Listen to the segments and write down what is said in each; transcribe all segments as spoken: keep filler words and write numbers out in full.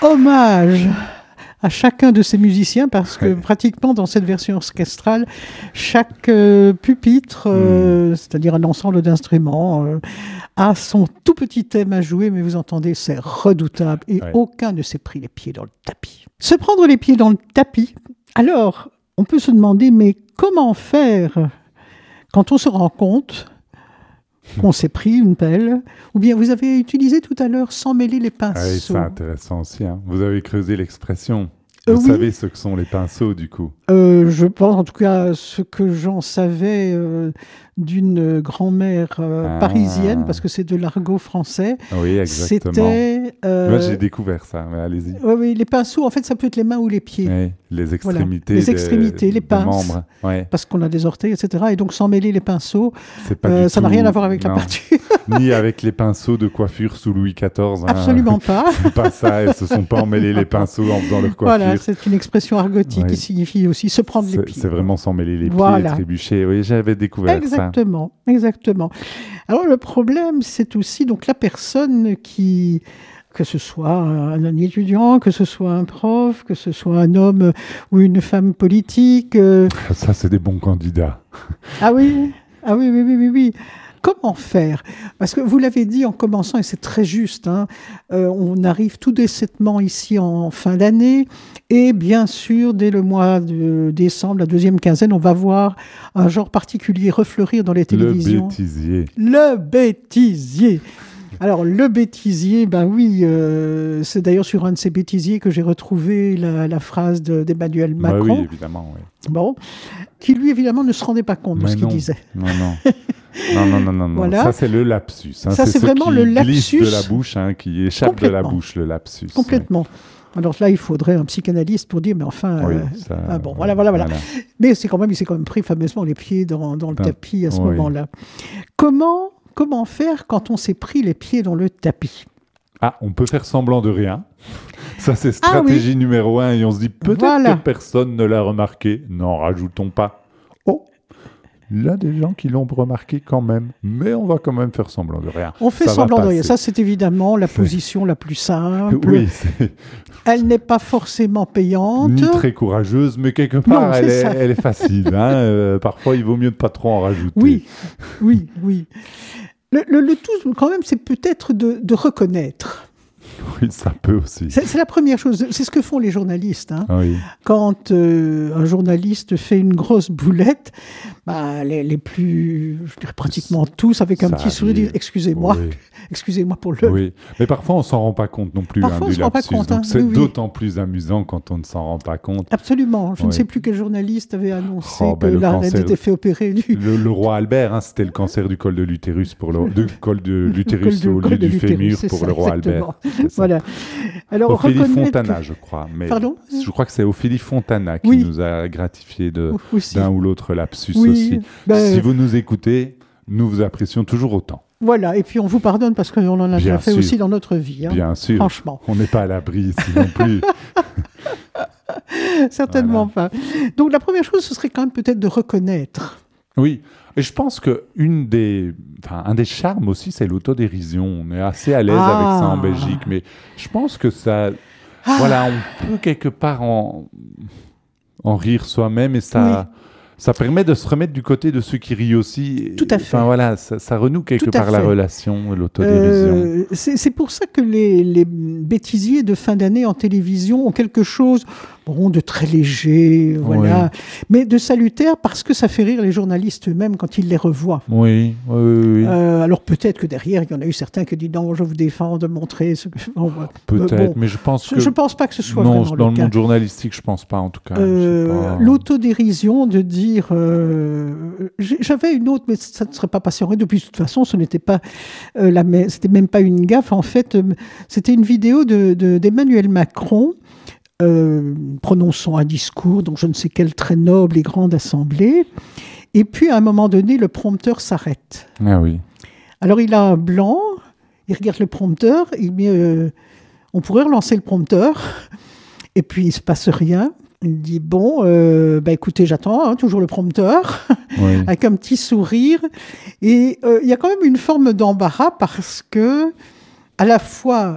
hommage à chacun de ces musiciens, parce que pratiquement dans cette version orchestrale, chaque euh, pupitre, euh, mmh. c'est-à-dire un ensemble d'instruments, euh, a son tout petit thème à jouer, mais vous entendez, c'est redoutable, et ouais. aucun ne s'est pris les pieds dans le tapis. Se prendre les pieds dans le tapis, alors, on peut se demander, mais comment faire quand on se rend compte qu'on s'est pris une pelle, ou bien vous avez utilisé tout à l'heure sans mêler les pinceaux. Ah oui, c'est intéressant aussi. Hein. Vous avez creusé l'expression. Vous euh, oui. savez ce que sont les pinceaux, du coup. euh, Je pense, en tout cas, ce que j'en savais euh, d'une grand-mère euh, ah. parisienne, parce que c'est de l'argot français. Oui, exactement. C'était... Euh... Moi, j'ai découvert ça, mais allez-y. Oui, oui, les pinceaux, en fait, ça peut être les mains ou les pieds. Oui, les extrémités. Voilà. Les extrémités, des, les pinces. membres. Ouais. Parce qu'on a des orteils, et cetera. Et donc, sans mêler les pinceaux, pas euh, du ça tout... n'a rien à voir avec non. la peinture. Ni avec les pinceaux de coiffure sous Louis quatorze. Hein. Absolument pas. C'est pas ça, elles se sont pas emmêlées les pinceaux en faisant leur coiffure. Voilà, c'est une expression argotique ouais. qui signifie aussi se prendre c'est, les pieds. C'est vraiment s'emmêler les voilà. pieds et trébucher. Oui, j'avais découvert exactement, ça. Exactement, exactement. Alors, le problème, c'est aussi donc la personne qui... que ce soit un étudiant, que ce soit un prof, que ce soit un homme ou une femme politique. Euh... Ça, c'est des bons candidats. Ah oui, ah oui, oui, oui, oui, oui. Comment faire ? Parce que vous l'avez dit en commençant, et c'est très juste, hein, euh, on arrive tout décemment ici en fin d'année, et bien sûr, dès le mois de décembre, la deuxième quinzaine, on va voir un genre particulier refleurir dans les télévisions. Le bêtisier. Le bêtisier. Alors, le bêtisier, ben oui, euh, c'est d'ailleurs sur un de ces bêtisiers que j'ai retrouvé la, la phrase de, d'Emmanuel Macron. Bah oui, évidemment, oui. Bon, qui lui, évidemment, ne se rendait pas compte Mais de ce non, qu'il disait. Non, non. Non, non, non, non, non. Voilà. Ça, c'est le lapsus. Hein. Ça, c'est, c'est ce vraiment qui le lapsus. glisse de la bouche, hein, qui échappe de la bouche, le lapsus. Complètement. Ouais. Alors là, il faudrait un psychanalyste pour dire, mais enfin... Oui, euh, ça, ah bon, voilà, voilà, voilà. voilà. Mais c'est quand même, il s'est quand même pris fameusement les pieds dans, dans le Dans, tapis à ce oui. moment-là. Comment, comment faire quand on s'est pris les pieds dans le tapis ? Ah, on peut faire semblant de rien. Ça, c'est stratégie ah, oui. numéro un. Et on se dit, peut-être voilà. que personne ne l'a remarqué. N'en rajoutons pas. Oh, il y a des gens qui l'ont remarqué quand même. Mais on va quand même faire semblant de rien. On fait ça semblant de rien. Ça, c'est évidemment la position la plus simple. Oui, c'est... Elle n'est pas forcément payante. Ni très courageuse, mais quelque part, non, elle, est, est, elle est facile. Hein. euh, parfois, il vaut mieux de pas trop en rajouter. Oui, oui, oui. Le, le, le tout, quand même, c'est peut-être de, de reconnaître. Oui, ça peut aussi. C'est, c'est la première chose. C'est ce que font les journalistes. Hein. Oui. Quand euh, un journaliste fait une grosse boulette, bah, les, les plus, je dirais pratiquement tous, avec un ça petit sourire, disent « Excusez-moi, oui. excusez-moi pour le... » Oui, mais parfois on ne s'en rend pas compte non plus. Parfois hein, on ne s'en rend pas compte. Hein. Donc c'est oui, d'autant oui. plus amusant quand on ne s'en rend pas compte. Absolument. Je oui. ne sais plus quel journaliste avait annoncé oh, que ben, la reine était fait opérer. Du... Le, le roi Albert, hein, c'était le cancer du col de l'utérus, pour le, de, col de l'utérus de, au lieu du fémur c'est pour ça, le roi exactement. Albert. Voilà. Alors, Ophélie Fontana, que... je crois. Mais Pardon ? Je crois que c'est Ophélie Fontana qui oui. nous a gratifié de, aussi. d'un ou l'autre lapsus oui. aussi. Ben... Si vous nous écoutez, nous vous apprécions toujours autant. Voilà, et puis on vous pardonne parce qu'on en a déjà fait sûr. aussi dans notre vie. Hein. Bien sûr. Franchement. On n'est pas à l'abri ici non plus. Certainement voilà. pas. Donc la première chose, ce serait quand même peut-être de reconnaître. Oui, et je pense que une des, enfin, un des charmes aussi, c'est l'autodérision. On est assez à l'aise ah. avec ça en Belgique, mais je pense que ça, ah. voilà, on peut quelque part en, en rire soi-même et ça... Oui. Ça permet de se remettre du côté de ceux qui rient aussi. Tout à fait. Enfin, voilà, ça, ça renoue quelque part la relation, l'autodérision. Euh, c'est, c'est pour ça que les, les bêtisiers de fin d'année en télévision ont quelque chose bon, de très léger, voilà, oui. mais de salutaire parce que ça fait rire les journalistes eux-mêmes quand ils les revoient. Oui, oui, oui. oui. Euh, alors peut-être que derrière, il y en a eu certains qui disent non, je vous défends de montrer ce que... Bon, peut-être, euh, bon, mais je pense que... Je ne pense pas que ce soit non, vraiment dans le le cas. monde journalistique, je ne pense pas en tout cas. Euh, pas... L'autodérision de dire... Euh, j'avais une autre, mais ça ne serait pas passé en vrai. Depuis, de toute façon, ce n'était pas euh, la, c'était même pas une gaffe. En fait, euh, c'était une vidéo de, de, d'Emmanuel Macron euh, prononçant un discours dans je ne sais quelle très noble et grande assemblée. Et puis, à un moment donné, le prompteur s'arrête. Ah oui. Alors, il a un blanc, il regarde le prompteur, il met, euh, on pourrait relancer le prompteur, et puis il ne se passe rien. Il dit, bon, euh, bah, écoutez, j'attends, hein, toujours le prompteur, oui. avec un petit sourire. Et euh, il y a quand même une forme d'embarras parce que, à la fois,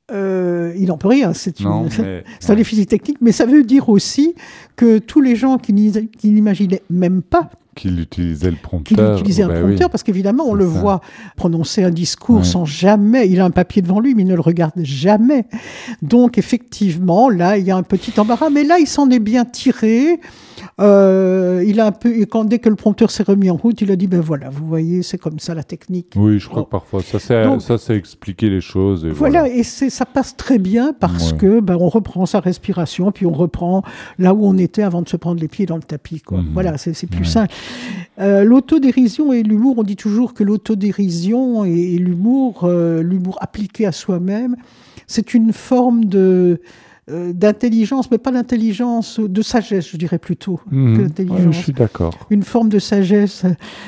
Euh, il n'en peut rien, c'est, une, non, mais, c'est un ouais. déficit technique, mais ça veut dire aussi que tous les gens qui, n'y- qui n'imaginaient même pas Qu'il utilisait le qu'il prompteur. utilisait un bah prompteur, oui. parce qu'évidemment, on C'est le ça. voit prononcer un discours Ouais. sans jamais, il a un papier devant lui, mais il ne le regarde jamais. Donc, effectivement, là, il y a un petit embarras, mais là, il s'en est bien tiré. Euh, il a un peu, et quand, dès que le prompteur s'est remis en route, il a dit, ben voilà, vous voyez, c'est comme ça la technique. Oui, je crois Bon. que parfois, ça c'est, Donc, ça c'est expliquer les choses. Et Voilà, voilà. et c'est, ça passe très bien parce Ouais. que ben, on reprend sa respiration, puis on reprend là où on était avant de se prendre les pieds dans le tapis. Quoi. Mhm. Voilà, c'est, c'est plus Ouais. simple. Euh, l'autodérision et l'humour, on dit toujours que l'autodérision et, et l'humour, euh, l'humour appliqué à soi-même, c'est une forme de, euh, d'intelligence, mais pas d'intelligence, de sagesse, je dirais plutôt, Mhm. que Ouais, d'intelligence. je suis d'accord. Une forme de sagesse.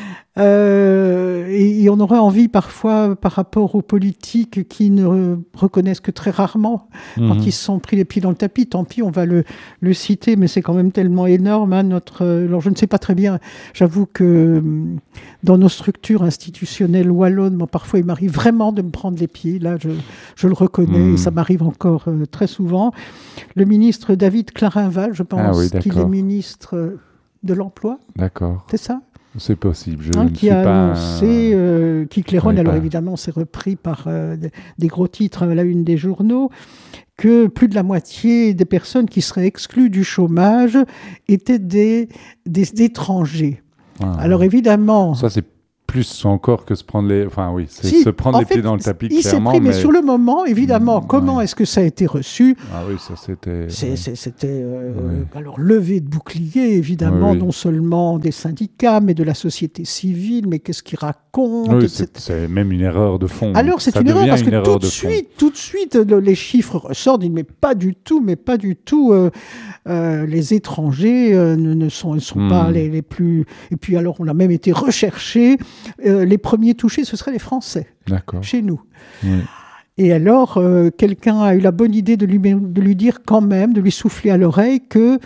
Euh, et, et on aurait envie parfois, par rapport aux politiques qui ne re- reconnaissent que très rarement, quand Mhm. ils se sont pris les pieds dans le tapis, tant pis, on va le, le citer, mais c'est quand même tellement énorme. Hein, notre, euh, alors je ne sais pas très bien, j'avoue que hum, dans nos structures institutionnelles wallonnes, moi, parfois il m'arrive vraiment de me prendre les pieds, là je, je le reconnais, Mhm. et ça m'arrive encore euh, très souvent. Le ministre David Clarinval, je pense Ah oui, qu'il est d'accord. ministre de l'Emploi, D'accord. c'est ça? C'est possible. Je Hein, ne qui suis a pas. annoncé, euh, qui claironne, connais alors pas. évidemment c'est repris par euh, des, des gros titres à la une des journaux, que plus de la moitié des personnes qui seraient exclues du chômage étaient des, des étrangers. Ah, Alors évidemment... ça c'est plus encore que se prendre les. Enfin oui, c'est Si, se prendre en les fait, pieds dans le tapis il s'est clairement. pris, mais, mais sur le moment, évidemment, Mm, comment ouais. est-ce que ça a été reçu? Ah oui, ça c'était. C'est- ouais. c'est- C'était euh, Ouais. alors levé de bouclier, évidemment, Oui, oui. non seulement des syndicats, mais de la société civile, mais qu'est-ce qu'ils racontent, Oui, et c'est, cetera. c'est même une erreur de fond. Alors c'est Ça une erreur devient parce que une tout erreur de de fond. suite, tout de suite, le- les chiffres ressortent. Ils disent, mais pas du tout, mais pas du tout. euh, euh, les étrangers euh, ne, ne sont, ne sont Hmm. pas les, les plus. Et puis alors, on a même été recherché. Euh, les premiers touchés, ce seraient les Français D'accord. chez nous. Oui. Et alors, euh, quelqu'un a eu la bonne idée de lui, de lui dire quand même, de lui souffler à l'oreille que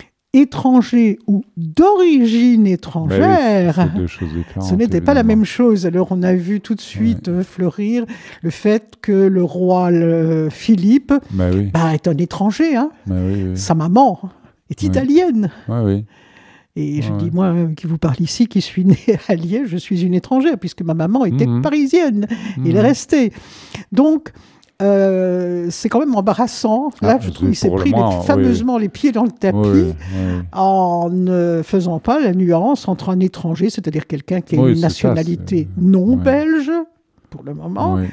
étranger ou d'origine Bah oui, étrangère. c'est deux choses différentes. Ce n'était pas la évidemment. même chose. Alors, on a vu tout de suite euh, fleurir le fait que le roi le Philippe Bah oui. bah, est un étranger. Hein. Bah oui, oui. Sa maman est Ouais. italienne. Ouais, oui. Et je Ouais. dis, moi, euh, qui vous parle ici, qui suis née à Liège, je suis une étrangère, puisque ma maman était Mhm. parisienne. Il est Mhm. resté. Donc, euh, c'est quand même embarrassant. Là, Ah, je c'est trouve qu'il s'est pour le pris les- moins, oui, fameusement les pieds dans le tapis. Oui, oui, oui. En ne faisant pas la nuance entre un étranger, c'est-à-dire quelqu'un qui a Oui, une c'est ça, nationalité c'est- non ouais. belge, pour le moment, Oui.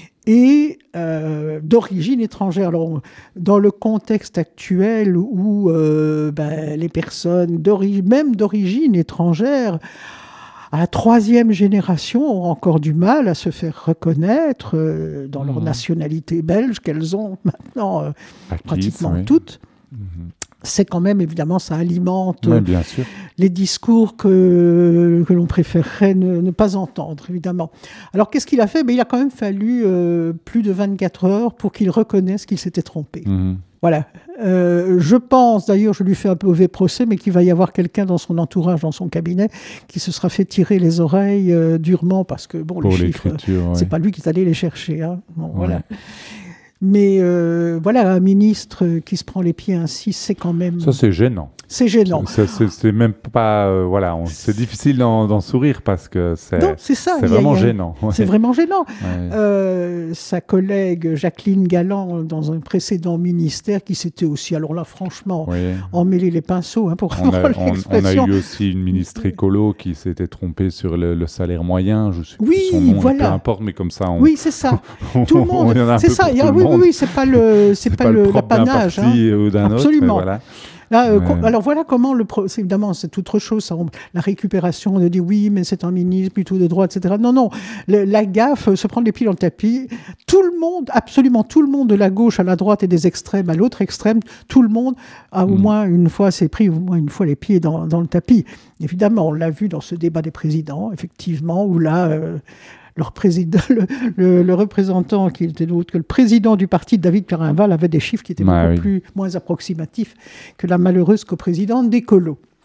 et euh, d'origine étrangère. Alors, dans le contexte actuel où euh, ben, les personnes, d'ori- même d'origine étrangère, à la troisième génération, ont encore du mal à se faire reconnaître euh, dans leur Mhm. nationalité belge qu'elles ont maintenant euh, Acquise, pratiquement oui. toutes. Mhm. C'est quand même, évidemment, ça alimente Oui, bien sûr. les discours que, que l'on préférerait ne, ne pas entendre, évidemment. Alors, qu'est-ce qu'il a fait? Ben, il a quand même fallu euh, plus de vingt-quatre heures pour qu'il reconnaisse qu'il s'était trompé. Mhm. Voilà. Euh, je pense, d'ailleurs, je lui fais un peu mauvais procès, mais qu'il va y avoir quelqu'un dans son entourage, dans son cabinet, qui se sera fait tirer les oreilles euh, durement, parce que, bon, Pour les chiffres, l'écriture, c'est ouais. pas lui qui est allé les chercher. Hein. Bon, Ouais. voilà. Mais euh, voilà, un ministre qui se prend les pieds ainsi, c'est quand même... Ça, c'est gênant. C'est gênant. Ça, c'est, c'est même pas. euh, voilà, on- c'est difficile d'en, d'en sourire parce que c'est, Non, c'est ça. c'est il y a- vraiment il y a- gênant. Ouais. C'est vraiment gênant. Ouais. Euh, sa collègue Jacqueline Galland, dans un précédent ministère, qui s'était aussi, alors là, franchement, Ouais. emmêlé les pinceaux, hein, pour On a, avoir on- on a l'expression. eu aussi une ministre écolo qui s'était trompée sur le, le salaire moyen. Je sais plus Oui, son nom, mais voilà. peu importe, mais comme ça, on, Oui, c'est ça. on- Tout le monde. il y en a un C'est peu ça. pour il y a- tout le oui, oui, monde. oui, c'est pas le, c'est pas, le, le propre d'un l'apanage. hein. parti ou d'un autre. Absolument. mais voilà. Là, euh, Ouais. co- alors voilà comment le pro- c'est, évidemment c'est autre chose, ça, on- la récupération de dire oui mais c'est un ministre plutôt de droite, et cetera. Non non, le- la gaffe, euh, se prendre les pieds dans le tapis. Tout le monde, absolument tout le monde, de la gauche à la droite et des extrêmes à l'autre extrême, tout le monde a au Mm. moins une fois s'est pris au moins une fois les pieds dans, dans le tapis. Évidemment, on l'a vu dans ce débat des présidents, effectivement, où là. euh, leur président, le, le- le représentant qui était d'autre que le président du parti, David Clarinval, avait des chiffres qui étaient Ouais, beaucoup oui. plus moins approximatifs que la malheureuse coprésidente des colos.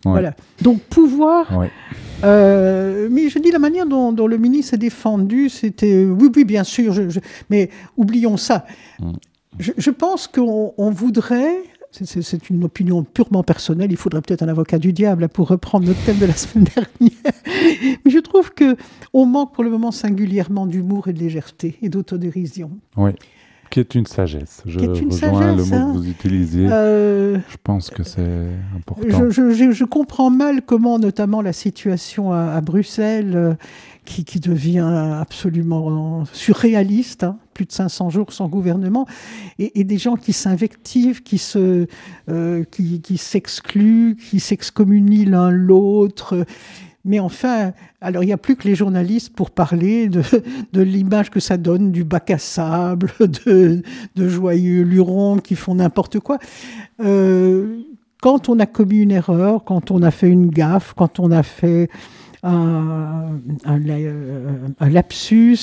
Ouais. Voilà. Donc, pouvoir... Ouais. Euh, mais je dis la manière dont, dont le ministre s'est défendu, c'était... Oui, oui, bien sûr, je, je, mais oublions ça. Mm. Je, je pense qu'on on voudrait... C'est, c'est une opinion purement personnelle. Il faudrait peut-être un avocat du diable pour reprendre notre thème de la semaine dernière. Mais je trouve qu'on manque pour le moment singulièrement d'humour et de légèreté et d'autodérision. Oui, qui est une sagesse. Je qui est une rejoins sagesse, le mot hein. que vous utilisiez. Euh, je pense que c'est important. Je, je, je comprends mal comment, notamment, la situation à, à Bruxelles, euh, qui, qui devient absolument surréaliste, hein, plus de cinq cents jours sans gouvernement, et, et des gens qui s'invectivent, qui, se, euh, qui, qui s'excluent, qui s'excommunient l'un l'autre. Mais enfin, alors il n'y a plus que les journalistes pour parler de, de l'image que ça donne du bac à sable, de, de joyeux lurons qui font n'importe quoi. Euh, quand on a commis une erreur, quand on a fait une gaffe, quand on a fait un, un, un lapsus,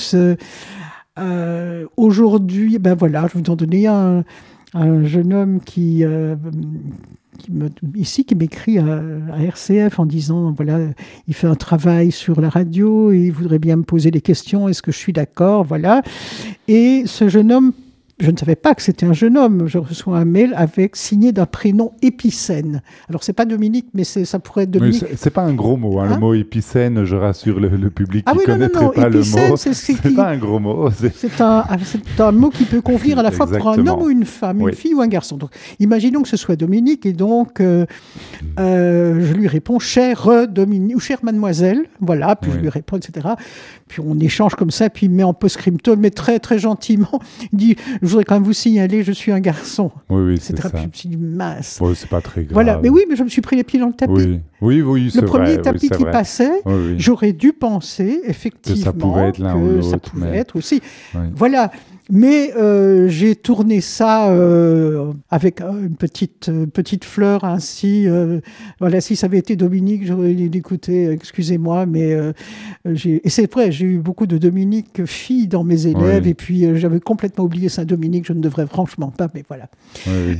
euh, aujourd'hui, ben voilà, je vais vous en donner un, un jeune homme qui... Euh, Qui me, ici, qui m'écrit à, à R C F en disant, voilà, il fait un travail sur la radio et il voudrait bien me poser des questions, est-ce que je suis d'accord, voilà. Et ce jeune homme, je ne savais pas que c'était un jeune homme, je reçois un mail avec signé d'un prénom Épicène. Alors, c'est pas Dominique, mais c'est, ça pourrait être Dominique. Oui, c'est, c'est pas un gros mot, hein, hein? Le mot Épicène, je rassure le, le public ah qui ne oui, connaîtrait non, non, pas épicène, le mot. C'est, c'est, c'est qui... pas un gros mot. C'est... C'est, un, c'est un mot qui peut convenir à la fois pour un homme ou une femme, une oui. fille ou un garçon. Donc, imaginons que ce soit Dominique, et donc euh, euh, je lui réponds, chère Dominique, ou chère mademoiselle, voilà, puis oui. je lui réponds, et cetera. Puis on échange comme ça, puis il met en post-scriptum, mais très, très gentiment, il dit, je voudrais quand même vous signaler, je suis un garçon. Oui, oui, c'est, c'est ça. C'est une masse. Oui, c'est pas très grave. Voilà, mais oui, mais je me suis pris les pieds dans le tapis. Oui, oui, oui c'est Le vrai, premier tapis oui, qui vrai. passait, oui, oui. j'aurais dû penser, effectivement, que ça pouvait être l'un que ou l'autre. ça pouvait mais... être aussi. Oui. Voilà. Mais euh, j'ai tourné ça euh, avec une petite, euh, petite fleur ainsi. Euh, voilà, si ça avait été Dominique, j'aurais dit écoutez, excusez-moi, mais euh, j'ai... Et c'est vrai, j'ai eu beaucoup de Dominique filles dans mes élèves, oui. et puis euh, j'avais complètement oublié Saint-Dominique, je ne devrais franchement pas, mais voilà. Oui, oui.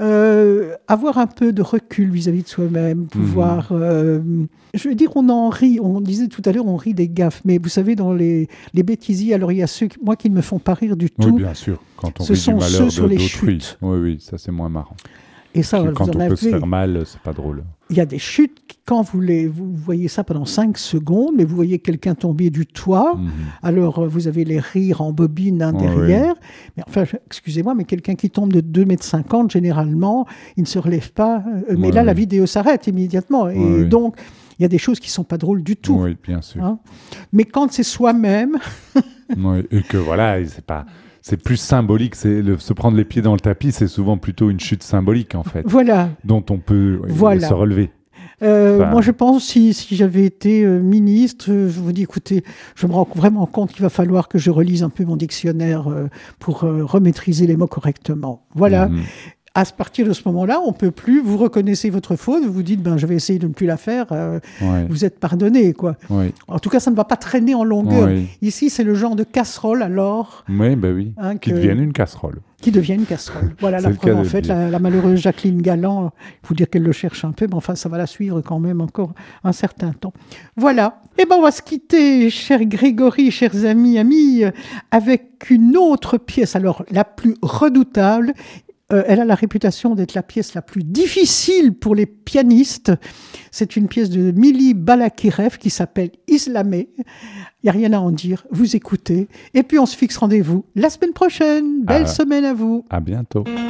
Euh, avoir un peu de recul vis-à-vis de soi-même, pouvoir... Mmh. Euh, je veux dire, on en rit, on disait tout à l'heure, on rit des gaffes, mais vous savez, dans les, les bêtisiers, alors il y a ceux, qui, moi, qui ne me font pas rire du tout. Oui, bien sûr, quand on ce rit sont du malheur ceux de, sur les d'autrui. chutes. Oui, oui, ça c'est moins marrant. Et ça, Puis, quand on avez... peut se faire mal, c'est pas drôle. Il y a des chutes, quand vous, les, vous voyez ça pendant cinq secondes, mais vous voyez quelqu'un tomber du toit, mmh. alors vous avez les rires en bobine hein, derrière. Oh, oui. Mais enfin, excusez-moi, mais quelqu'un qui tombe de deux mètres cinquante, généralement, il ne se relève pas. Mais oh, là, oui. la vidéo s'arrête immédiatement. Et oh, donc, il y a des choses qui ne sont pas drôles du tout. Oui, bien sûr. Hein, mais quand c'est soi-même... oui, et que voilà, c'est pas... C'est plus symbolique, c'est le, se prendre les pieds dans le tapis, c'est souvent plutôt une chute symbolique en fait, voilà. dont on peut oui, voilà. se relever. Euh, enfin... Moi, je pense si, si j'avais été euh, ministre, je vous dis, écoutez, je me rends vraiment compte qu'il va falloir que je relise un peu mon dictionnaire euh, pour euh, remaîtriser les mots correctement. Voilà. Mmh. À partir de ce moment-là, on ne peut plus, vous reconnaissez votre faute, vous vous dites, ben, je vais essayer de ne plus la faire, euh, ouais. vous êtes pardonné, quoi. Ouais. En tout cas, ça ne va pas traîner en longueur. Ouais. Ici, c'est le genre de casserole, alors... Oui, ben oui, hein, qui que... devienne une casserole. Qui devient une casserole. Voilà la preuve, en fait, la, la malheureuse Jacqueline Galland, il faut dire qu'elle le cherche un peu, mais enfin, ça va la suivre quand même encore un certain temps. Voilà. Eh bien, on va se quitter, cher Grégory, chers amis, amis, avec une autre pièce, alors la plus redoutable. Euh, elle a la réputation d'être la pièce la plus difficile pour les pianistes. C'est une pièce de Mili Balakirev qui s'appelle Islamé. Il n'y a rien à en dire. Vous écoutez. Et puis on se fixe rendez-vous la semaine prochaine. Belle ah, semaine à vous. À bientôt.